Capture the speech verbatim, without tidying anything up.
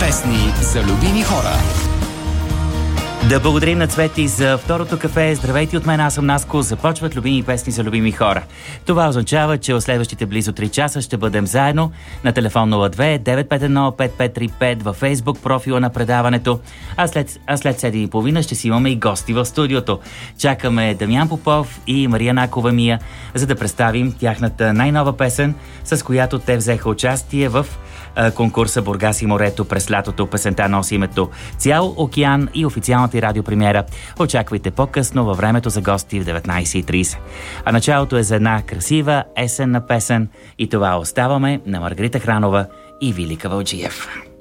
Песни за любими хора. Да благодарим на Цвети за второто кафе. Здравейте от мен, аз съм Наско. Започват любими песни за любими хора. Това означава, че в следващите близо три часа ще бъдем заедно на телефон нула две девет пет едно пет пет три пет във Фейсбук профила на предаването. А след, а след седем и половина ще си имаме и гости в студиото. Чакаме Дамян Попов и Мария Накова Мия, за да представим тяхната най-нова песен, с която те взеха участие в конкурса Бургас и морето през лятото. Песента носи името Цял океан и официалната и радиопремиера очаквайте по-късно във времето за гости в деветнайсет и трийсет. А началото е за една красива есенна песен и това оставаме на Маргарита Хранова и Вили Кавалджиев.